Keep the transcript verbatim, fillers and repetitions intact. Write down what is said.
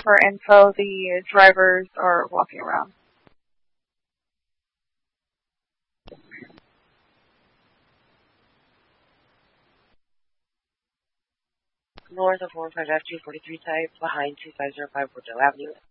for info, the drivers are walking around. North of four five F two forty-three type, behind two five zero five Bordeaux Avenue.